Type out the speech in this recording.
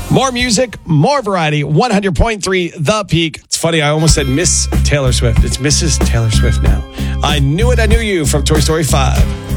More music, more variety. 100.3 The Peak. It's funny, I almost said Miss Taylor Swift. It's Mrs. Taylor Swift now. I Knew It, I Knew You from Toy Story 5.